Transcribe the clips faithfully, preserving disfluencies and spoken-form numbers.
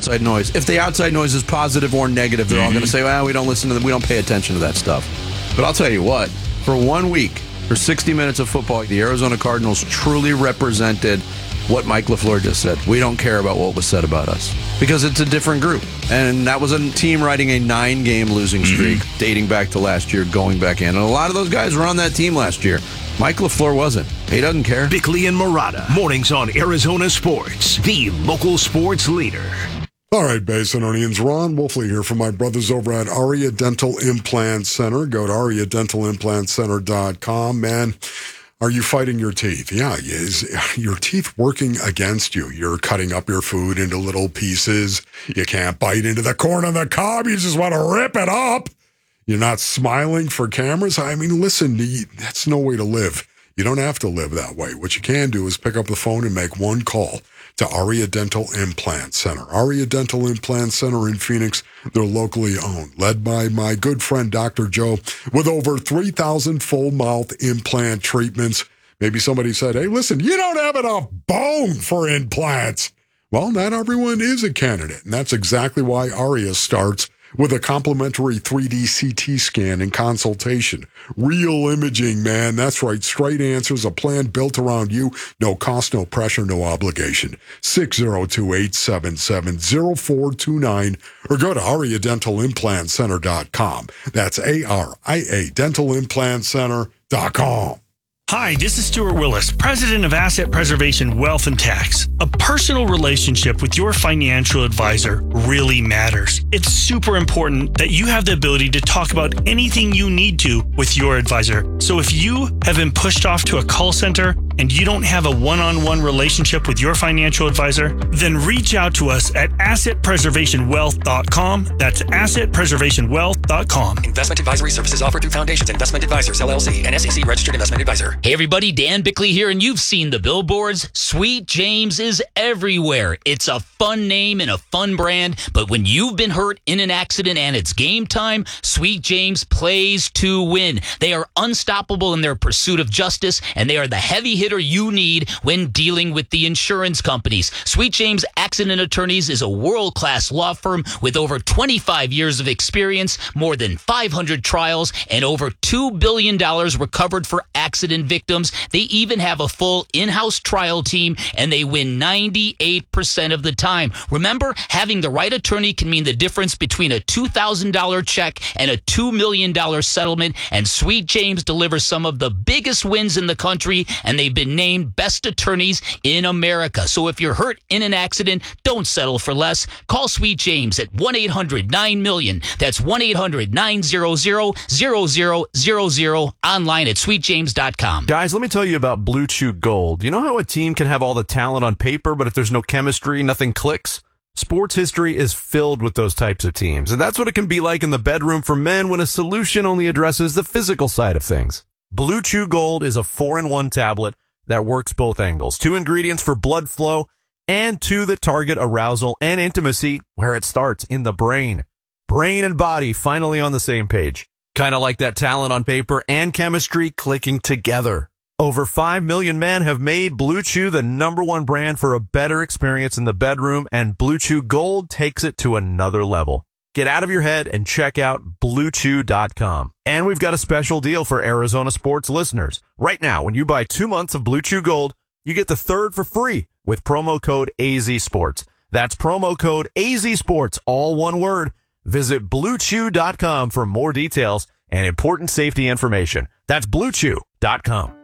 outside noise. If the outside noise is positive or negative, they're mm-hmm. all going to say, well, we don't listen to them. We don't pay attention to that stuff. But I'll tell you what, for one week, for sixty minutes of football, the Arizona Cardinals truly represented what Mike LaFleur just said. We don't care about what was said about us because it's a different group. And that was a team riding a nine-game losing streak mm-hmm. dating back to last year, going back in. And a lot of those guys were on that team last year. Mike LaFleur wasn't. He doesn't care. Bickley and Murata, mornings on Arizona Sports, the local sports leader. All right, Basinonians, Ron Wolfley here from my brothers over at Aria Dental Implant Center. Go to aria dental implant center dot com. Man, are you fighting your teeth? Yeah, is your teeth working against you? You're cutting up your food into little pieces. You can't bite into the corn on the cob. You just want to rip it up. You're not smiling for cameras. I mean, listen, that's no way to live. You don't have to live that way. What you can do is pick up the phone and make one call to Aria Dental Implant Center. Aria Dental Implant Center in Phoenix, they're locally owned, led by my good friend Doctor Joe, with over three thousand full mouth implant treatments. Maybe somebody said, hey, listen, you don't have enough bone for implants. Well, not everyone is a candidate, and that's exactly why Aria starts with a complimentary three D C T scan and consultation. Real imaging, man. That's right. Straight answers, a plan built around you. No cost, no pressure, no obligation. six oh two, eight seven seven, oh four two nine or go to aria dental implant center dot com. That's A R I A dental implant center dot com. Hi, this is Stuart Willis, President of Asset Preservation Wealth and Tax. A personal relationship with your financial advisor really matters. It's super important that you have the ability to talk about anything you need to with your advisor. So if you have been pushed off to a call center and you don't have a one-on-one relationship with your financial advisor, then reach out to us at asset preservation wealth dot com. That's asset preservation wealth dot com. Investment advisory services offered through Foundations Investment Advisors, L L C, an S E C registered investment advisor. Hey everybody, Dan Bickley here, and you've seen the billboards. Sweet James is everywhere. It's a fun name and a fun brand, but when you've been hurt in an accident and it's game time, Sweet James plays to win. They are unstoppable in their pursuit of justice, and they are the heavy hitter you need when dealing with the insurance companies. Sweet James Accident Attorneys is a world-class law firm with over twenty-five years of experience, more than five hundred trials, and over two billion dollars recovered for accident victims. They even have a full in-house trial team, and they win ninety-eight percent of the time. Remember, having the right attorney can mean the difference between a two thousand dollars check and a two million dollars settlement, and Sweet James delivers some of the biggest wins in the country, and they've been named best attorneys in America. So if you're hurt in an accident, don't settle for less. Call Sweet James at one eight hundred nine million. That's one eight hundred nine hundred zero zero zero online at sweet james dot com. Guys, let me tell you about Blue Chew Gold. You know how a team can have all the talent on paper, but if there's no chemistry, nothing clicks? Sports history is filled with those types of teams, and that's what it can be like in the bedroom for men when a solution only addresses the physical side of things. Blue Chew Gold is a four in one tablet that works both angles. Two ingredients for blood flow and two that target arousal and intimacy where it starts, in the brain. Brain and body finally on the same page. Kind of like that talent on paper and chemistry clicking together. Over five million men have made Blue Chew the number one brand for a better experience in the bedroom, and Blue Chew Gold takes it to another level. Get out of your head and check out blue chew dot com. And we've got a special deal for Arizona sports listeners. Right now, when you buy two months of Blue Chew Gold, you get the third for free with promo code A Z Sports. That's promo code A Z Sports, all one word. Visit blue chew dot com for more details and important safety information. That's blue chew dot com.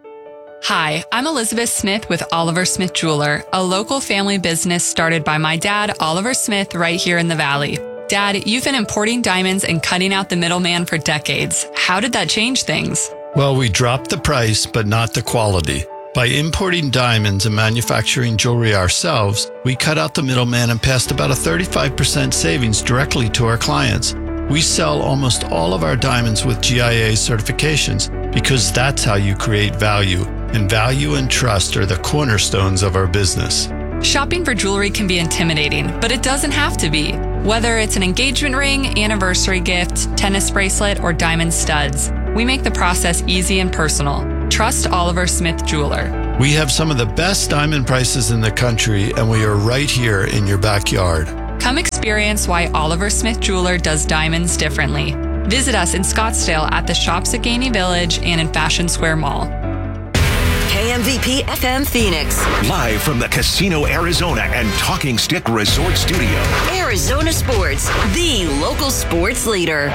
Hi, I'm Elizabeth Smith with Oliver Smith Jeweler, a local family business started by my dad, Oliver Smith, right here in the Valley. Dad, you've been importing diamonds and cutting out the middleman for decades. How did that change things? Well, we dropped the price, but not the quality. By importing diamonds and manufacturing jewelry ourselves, we cut out the middleman and passed about a thirty-five percent savings directly to our clients. We sell almost all of our diamonds with G I A certifications because that's how you create value, and value and trust are the cornerstones of our business. Shopping for jewelry can be intimidating, but it doesn't have to be. Whether it's an engagement ring, anniversary gift, tennis bracelet, or diamond studs, we make the process easy and personal. Trust Oliver Smith Jeweler. We have some of the best diamond prices in the country, and we are right here in your backyard. Come experience why Oliver Smith Jeweler does diamonds differently. Visit us in Scottsdale at the Shops at Gainey Village and in Fashion Square Mall. K M V P F M Phoenix. Live from the Casino Arizona and Talking Stick Resort Studio. Arizona Sports, the local sports leader.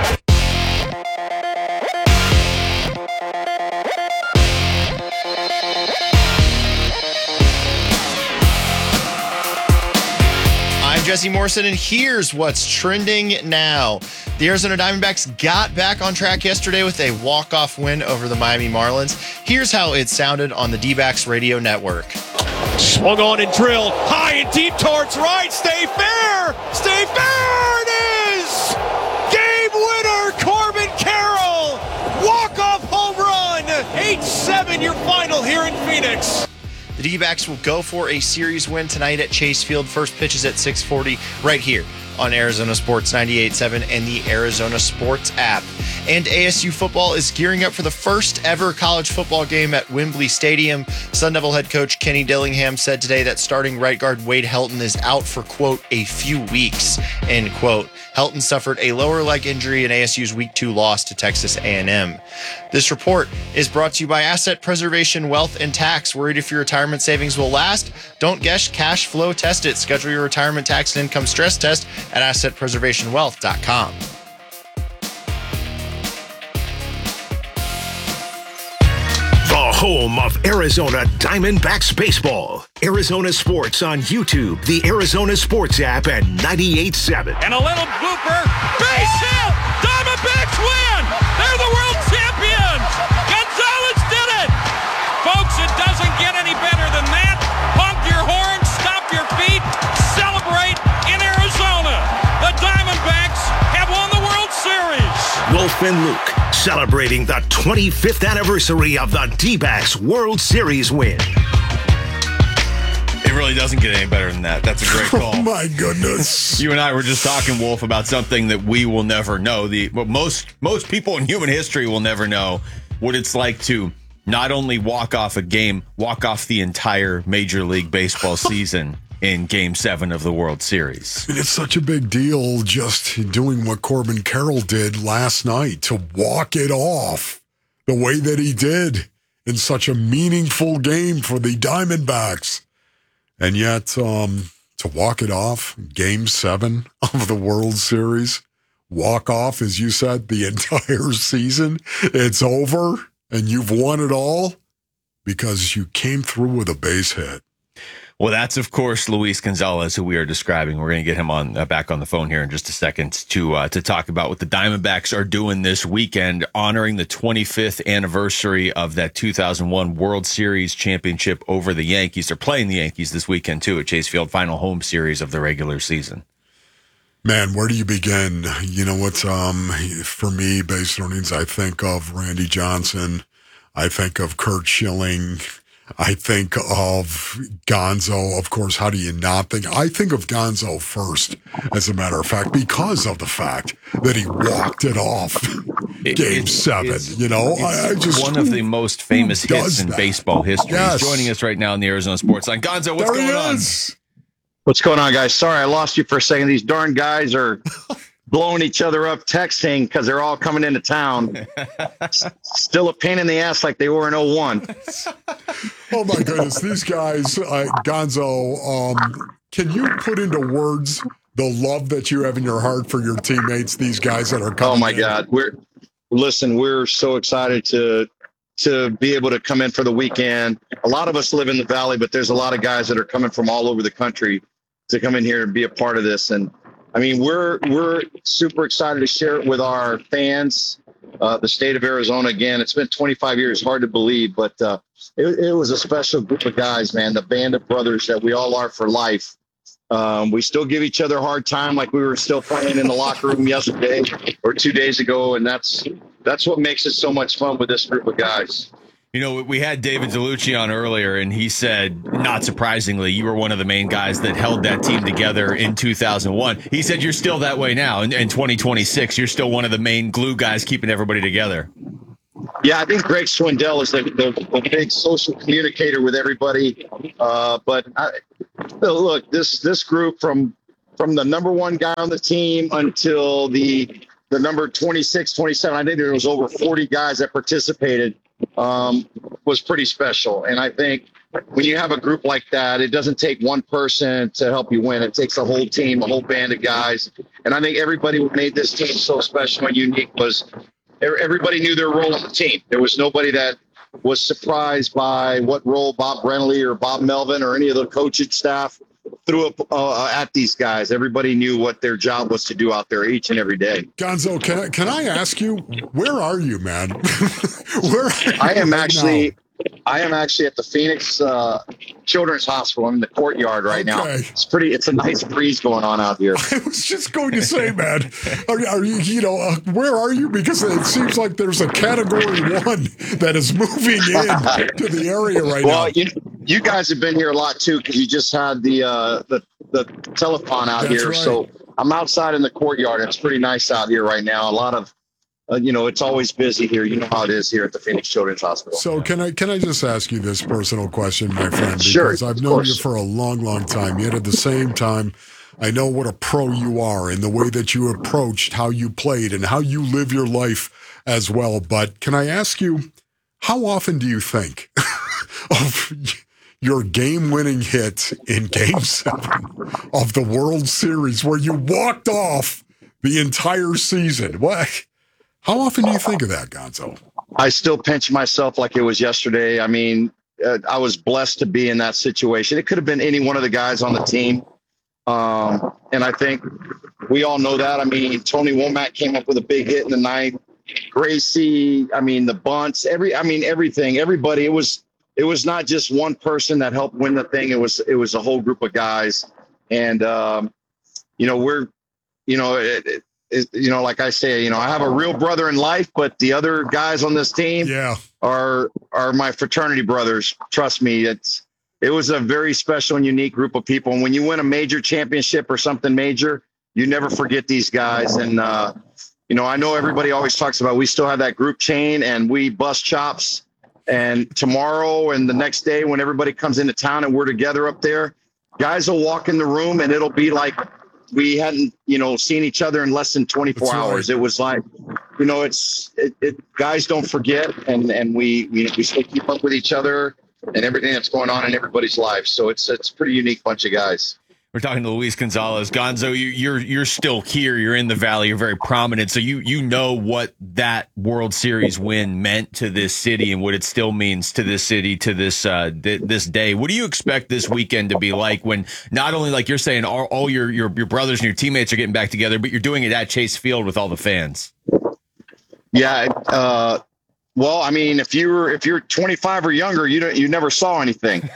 I'm Jesse Morrison, and here's what's trending now. The Arizona Diamondbacks got back on track yesterday with a walk-off win over the Miami Marlins. Here's how it sounded on the D-backs radio network. Swung on and drilled high and deep towards right. Stay fair. Stay fair. It is. Game winner, Corbin Carroll. Walk-off home run. eight seven your final here in Phoenix. The D-backs will go for a series win tonight at Chase Field. First pitch is at six forty right here on Arizona Sports ninety-eight point seven and the Arizona Sports app. And A S U football is gearing up for the first ever college football game at Wembley Stadium. Sun Devil head coach Kenny Dillingham said today that starting right guard Wade Helton is out for, quote, a few weeks, end quote. Helton suffered a lower leg injury in A S U's week two loss to Texas A and M. This report is brought to you by Asset Preservation Wealth and Tax. Worried if your retirement savings will last? Don't guess, cash flow test it. Schedule your retirement tax and income stress test at asset preservation wealth dot com. The home of Arizona Diamondbacks baseball. Arizona Sports on YouTube, the Arizona Sports app, and ninety-eight point seven. And a little blooper. Base hit. Diamondbacks win. They're the world champions. Gonzalez did it. Folks, it doesn't get any better than that. Pump your horns, stomp your feet, celebrate in Arizona. The Diamondbacks have won the World Series. Wolf and Luke celebrating the twenty-fifth anniversary of the D-backs World Series win. It really doesn't get any better than that. That's a great call. Oh, my goodness. You and I were just talking, Wolf, about something that we will never know. The well, most most people in human history will never know what it's like to not only walk off a game, walk off the entire Major League Baseball season in Game seven of the World Series. And it's such a big deal just doing what Corbin Carroll did last night, to walk it off the way that he did in such a meaningful game for the Diamondbacks. And yet, um, to walk it off, Game seven of the World Series, walk off, as you said, the entire season, it's over, and you've won it all because you came through with a base hit. Well, that's, of course, Luis Gonzalez, who we are describing. We're going to get him on uh, back on the phone here in just a second to uh, to talk about what the Diamondbacks are doing this weekend, honoring the twenty-fifth anniversary of that two thousand one World Series championship over the Yankees. They're playing the Yankees this weekend, too, at Chase Field, final home series of the regular season. Man, where do you begin? You know what, um, for me, based on things, I think of Randy Johnson. I think of Curt Schilling. I think of Gonzo. Of course, how do you not think? I think of Gonzo first, as a matter of fact, because of the fact that he walked it off it, game it's, seven. It's, you know, I, I just one of the most famous hits in that? baseball history. Yes. He's joining us right now in the Arizona Sports Line. Gonzo, what's there going on? What's going on, guys? Sorry, I lost you for a second. These darn guys are blowing each other up texting because they're all coming into town. Still a pain in the ass like they were in oh one. Oh, my goodness. These guys, uh, Gonzo, um, can you put into words the love that you have in your heart for your teammates, these guys that are coming Oh, my in? God. We're Listen, we're so excited to to be able to come in for the weekend. A lot of us live in the Valley, but there's a lot of guys that are coming from all over the country to come in here and be a part of this. And I mean, we're we're super excited to share it with our fans, uh, the state of Arizona. Again, it's been twenty-five years, hard to believe, but uh, it, it was a special group of guys, man, the band of brothers that we all are for life. Um, we still give each other a hard time like we were still playing in the locker room yesterday or two days ago, and that's that's what makes it so much fun with this group of guys. You know, we had David DeLucci on earlier, and he said, not surprisingly, you were one of the main guys that held that team together in two thousand one. He said you're still that way now. In, in twenty twenty-six, you're still one of the main glue guys keeping everybody together. Yeah, I think Greg Swindell is the, the, the big social communicator with everybody. Uh, but I, look, this this group from from the number one guy on the team until the the number twenty-six, twenty-seven. I think there was over forty guys that participated. Um, was pretty special, and I think when you have a group like that, it doesn't take one person to help you win. It takes a whole team, a whole band of guys. And I think everybody who made this team so special and unique was everybody knew their role on the team. There was nobody that was surprised by what role Bob Brenly or Bob Melvin or any of the coaching staff threw up uh, at these guys. Everybody knew what their job was to do out there each and every day. Gonzo, can I, can I ask you, where are you, man? Where are you I am right actually... now? I am actually at the Phoenix uh, Children's Hospital. I'm in the courtyard right now. Okay. It's pretty. It's a nice breeze going on out here. I was just going to say, man, are, are you, you know, uh, where are you? Because it seems like there's a category one that is moving in to the area right well, now. you you guys have been here a lot too, because you just had the uh, the the telethon out That's here. right. So I'm outside in the courtyard. It's pretty nice out here right now. A lot of Uh, you know, it's always busy here. You know how it is here at the Phoenix Children's Hospital. So can I can I just ask you this personal question, my friend? Because Sure, I've of known course. you for a long, long time. Yet at the same time, I know what a pro you are and the way that you approached how you played and how you live your life as well. But can I ask you, how often do you think of your game-winning hit in Game Seven of the World Series, where you walked off the entire season? What? How often do you think of that, Gonzo? I still pinch myself like it was yesterday. I mean, uh, I was blessed to be in that situation. It could have been any one of the guys on the team. Um, and I think we all know that. I mean, Tony Womack came up with a big hit in the ninth. Gracie, I mean, the bunts, every, I mean, everything, everybody. It was, it was not just one person that helped win the thing. It was, it was a whole group of guys. And, um, you know, we're, you know, it, it, Is, you know, like I say, you know, I have a real brother in life, but the other guys on this team yeah. are are my fraternity brothers. Trust me, it's it was a very special and unique group of people. And when you win a major championship or something major, you never forget these guys. And uh, you know, I know everybody always talks about we still have that group chain and we bust chops. And tomorrow and the next day, when everybody comes into town and we're together up there, guys will walk in the room and it'll be like we hadn't, you know, seen each other in less than twenty-four That's hours. right. It was like, you know, it's, it, it guys don't forget. And, and we, we, we still keep up with each other and everything that's going on in everybody's life. So it's, it's a pretty unique bunch of guys. We're talking to Luis Gonzalez. Gonzo, you, you're you're still here. You're in the Valley. You're very prominent. So you you know what that World Series win meant to this city and what it still means to this city to this uh, th- this day. What do you expect this weekend to be like when not only, like you're saying, all, all your, your your brothers and your teammates are getting back together, but you're doing it at Chase Field with all the fans? Yeah. Uh, well, I mean, if you're if you're twenty-five or younger, you don't you never saw anything.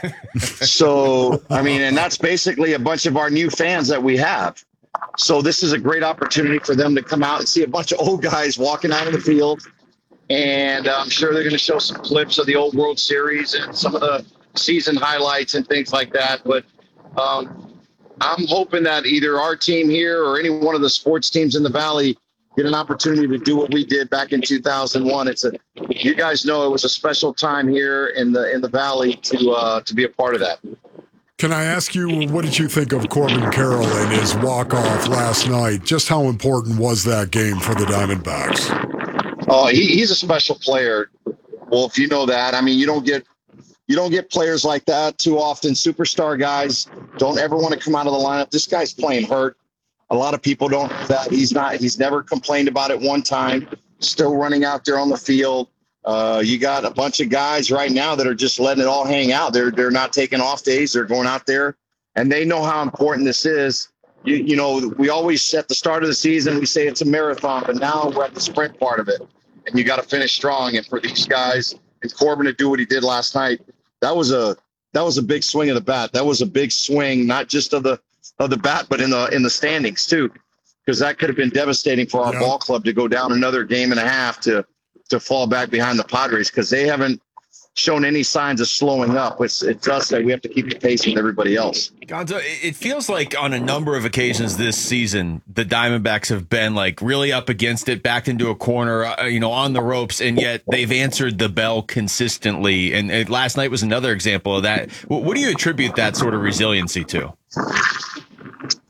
So, I mean, and that's basically a bunch of our new fans that we have. So this is a great opportunity for them to come out and see a bunch of old guys walking out of the field. And I'm sure they're going to show some clips of the old World Series and some of the season highlights and things like that. But um, I'm hoping that either our team here or any one of the sports teams in the Valley get an opportunity to do what we did back in two thousand one. It's a, you guys know it was a special time here in the in the Valley to uh, to be a part of that. Can I ask you, what did you think of Corbin Carroll and his walk-off last night? Just how important was that game for the Diamondbacks? Oh, he, he's a special player. Well, if you know that, I mean, you don't get you don't get players like that too often. Superstar guys don't ever want to come out of the lineup. This guy's playing hurt. A lot of people don't know that. He's not. He's never complained about it one time. Still running out there on the field. Uh, you got a bunch of guys right now that are just letting it all hang out. They're they're not taking off days. They're going out there, and they know how important this is. You, you know, we always at the start of the season we say it's a marathon, but now we're at the sprint part of it, and you got to finish strong. And for these guys and Corbin to do what he did last night, that was a that was a big swing of the bat. That was a big swing, not just of the of the bat, but in the in the standings too, because that could have been devastating for our Yeah. ball club to go down another game and a half to to fall back behind the Padres, because they haven't shown any signs of slowing up. It's it's us that we have to keep the pace with everybody else. Gonzo, it it feels like on a number of occasions this season, the Diamondbacks have been like really up against it, backed into a corner, uh, you know, on the ropes, and yet they've answered the bell consistently. And, and last night was another example of that. What, what do you attribute that sort of resiliency to?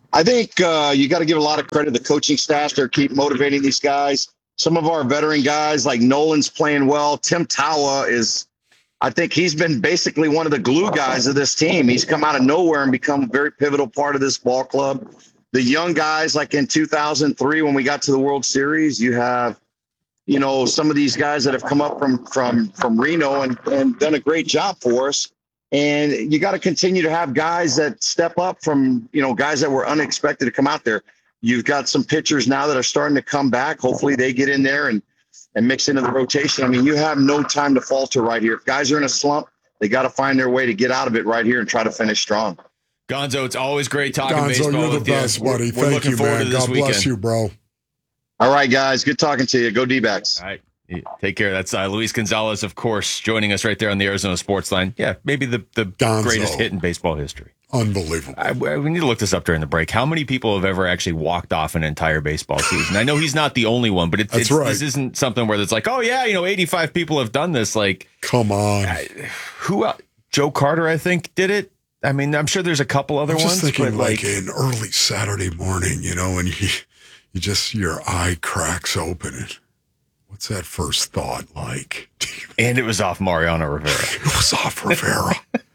I think uh, you got to give a lot of credit to the coaching staff. They keep motivating these guys. Some of our veteran guys, like Nolan's playing well. Tim Tawa is, I think he's been basically one of the glue guys of this team. He's come out of nowhere and become a very pivotal part of this ball club. The young guys, like in two thousand three when we got to the World Series, you have, you know, some of these guys that have come up from from from Reno and, and done a great job for us. And you got to continue to have guys that step up from, you know, guys that were unexpected to come out there. You've got some pitchers now that are starting to come back. Hopefully they get in there and, and mix into the rotation. I mean, you have no time to falter right here. If guys are in a slump, they got to find their way to get out of it right here and try to finish strong. Gonzo, it's always great talking Gonzo, baseball you're the with best, you. buddy. We're, we're Thank looking you, forward man. to this God weekend. bless you, bro. All right, guys. Good talking to you. Go D-backs. All right. Take care. That's uh, Luis Gonzalez, of course, joining us right there on the Arizona Sports Line. Yeah, maybe the, the greatest hit in baseball history. Unbelievable. I, we need to look this up during the break. How many people have ever actually walked off an entire baseball season? I know he's not the only one, but it's, That's it's right. this isn't something where it's like, oh, yeah, you know, eighty-five people have done this. Like, come on. I, who else? Joe Carter, I think, did it. I mean, I'm sure there's a couple other I'm just ones. thinking but like, like an early Saturday morning, you know, and you, you just, your eye cracks open. And what's that first thought like? And it was off Mariano Rivera. It was off Rivera.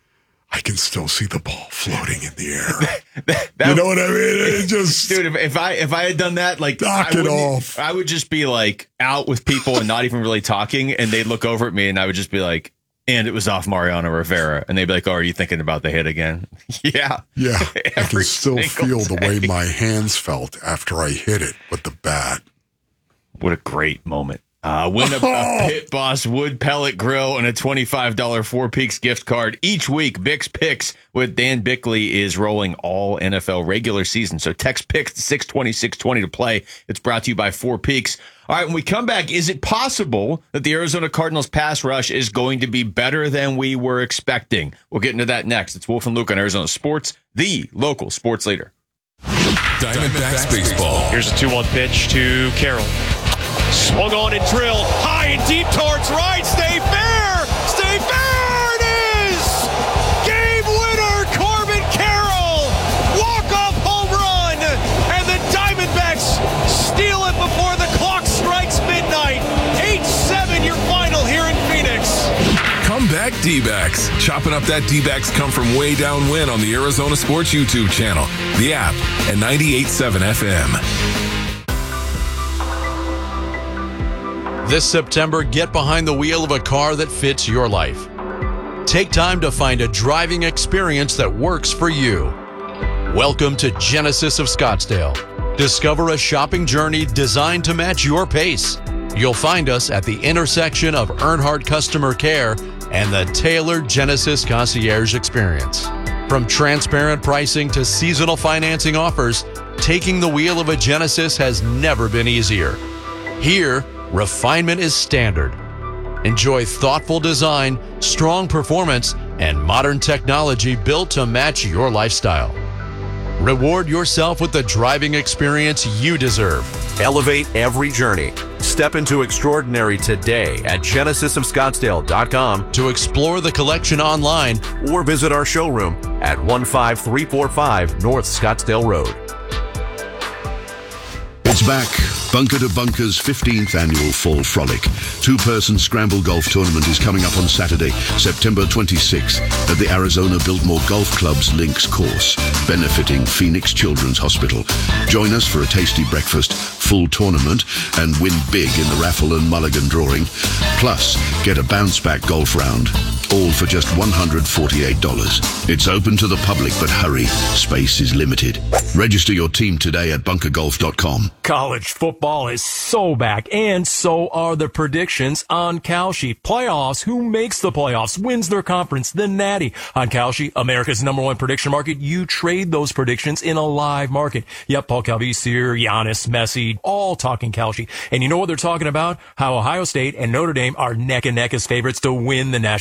I can still see the ball floating in the air. that, that, you know what I mean? It just, dude, if, if I if I had done that, like, knock I it wouldn't- off. I would just be like out with people and not even really talking, and they'd look over at me, and I would just be like, and it was off Mariano Rivera, and they'd be like, oh, are you thinking about the hit again? yeah, Yeah, I can Every still single feel the way day. my hands felt after I hit it with the bat. What a great moment. Uh, win a, a Pit Boss wood pellet grill and a twenty-five dollars Four Peaks gift card each week. Bix Picks with Dan Bickley is rolling all N F L regular season. So text Picks to six twenty, six twenty to play. It's brought to you by Four Peaks. All right, when we come back, is it possible that the Arizona Cardinals pass rush is going to be better than we were expecting? We'll get into that next. It's Wolf and Luke on Arizona Sports, the local sports leader. Diamondbacks baseball. Here's a two one pitch to Carroll. Swung on and drilled high and deep towards right. Stay fair. Stay fair. It is. Game winner, Corbin Carroll. Walk-off home run. And the Diamondbacks steal it before the clock strikes midnight. eight seven your final here in Phoenix. Comeback D-backs. Chopping up that D-backs come from way down win on the Arizona Sports YouTube channel, the app, and ninety-eight point seven F M. This September, get behind the wheel of a car that fits your life. Take time to find a driving experience that works for you. Welcome to Genesis of Scottsdale. Discover a shopping journey designed to match your pace. You'll find us at the intersection of Earnhardt Customer Care and the tailored Genesis Concierge Experience. From transparent pricing to seasonal financing offers, taking the wheel of a Genesis has never been easier. Here, refinement is standard. Enjoy thoughtful design, strong performance, and modern technology built to match your lifestyle. Reward yourself with the driving experience you deserve. Elevate every journey. Step into extraordinary today at genesis of scottsdale dot com to explore the collection online or visit our showroom at one five three four five North Scottsdale Road. It's back. Bunker to Bunker's fifteenth annual Fall Frolic. Two-person scramble golf tournament is coming up on Saturday, September twenty-sixth at the Arizona Biltmore Golf Club's Links course, benefiting Phoenix Children's Hospital. Join us for a tasty breakfast, full tournament, and win big in the raffle and mulligan drawing. Plus, get a bounce-back golf round, all for just one hundred forty-eight dollars. It's open to the public, but hurry, space is limited. Register your team today at bunker golf dot com. College football is so back, and so are the predictions on Kalshi. Playoffs, who makes the playoffs, wins their conference, the Natty. On Kalshi, America's number one prediction market, you trade those predictions in a live market. Yep, Paul Calvisier, Giannis, Messi, all talking Kalshi. And you know what they're talking about? How Ohio State and Notre Dame are neck and neck as favorites to win the national championship.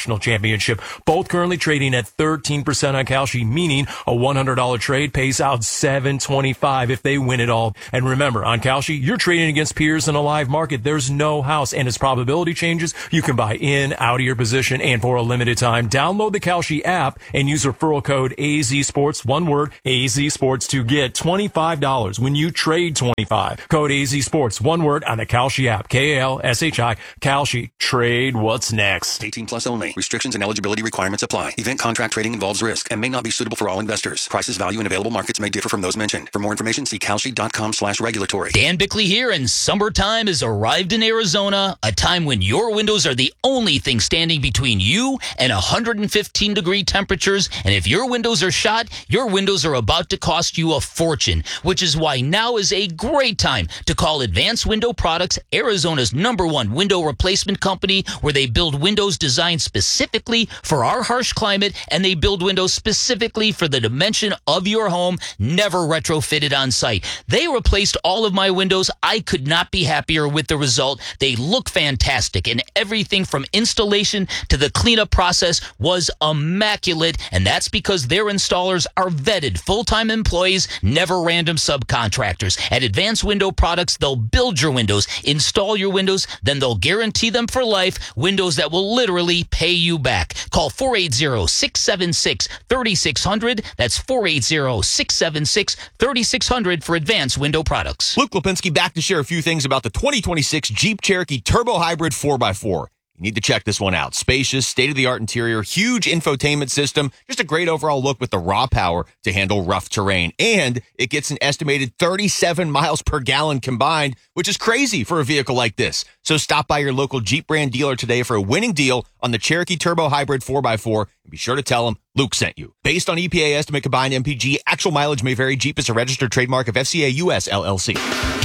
Championship. Both currently trading at thirteen percent on Kalshi, meaning a one hundred dollars trade pays out seven twenty-five if they win it all. And remember, on Kalshi, you're trading against peers in a live market. There's no house, and as probability changes, you can buy in, out of your position, and for a limited time, download the Kalshi app and use referral code A Z Sports, one word, A Z Sports, to get twenty-five dollars when you trade twenty-five. Code A Z Sports, one word, on the Kalshi app. K A L S H I, Kalshi. Trade what's next. eighteen plus only. Restrictions and eligibility requirements apply. Event contract trading involves risk and may not be suitable for all investors. Prices, value, and available markets may differ from those mentioned. For more information, see kalshi.com slash regulatory. Dan Bickley here, and summertime has arrived in Arizona, a time when your windows are the only thing standing between you and one hundred fifteen degree temperatures. And if your windows are shot, your windows are about to cost you a fortune, which is why now is a great time to call Advanced Window Products, Arizona's number one window replacement company, where they build windows designed specifically for our harsh climate, and they build windows specifically for the dimension of your home, never retrofitted on site. They replaced all of my windows. I could not be happier with the result. They look fantastic, and everything from installation to the cleanup process was immaculate, and that's because their installers are vetted full-time employees, never random subcontractors. At Advanced Window Products, they'll build your windows, install your windows, then they'll guarantee them for life, windows that will literally pay you back. Call four eight zero, six seven six, three six zero zero. That's four eight zero, six seven six, three six zero zero for Advanced Window Products. Luke Lipinski back to share a few things about the twenty twenty-six Jeep Cherokee Turbo Hybrid four by four. You need to check this one out. Spacious, state-of-the-art interior, huge infotainment system, just a great overall look with the raw power to handle rough terrain. And it gets an estimated thirty-seven miles per gallon combined, which is crazy for a vehicle like this. So stop by your local Jeep brand dealer today for a winning deal on the Cherokee Turbo Hybrid four by four, and be sure to tell them Luke sent you. Based on E P A estimate combined M P G, actual mileage may vary. Jeep is a registered trademark of F C A U S L L C.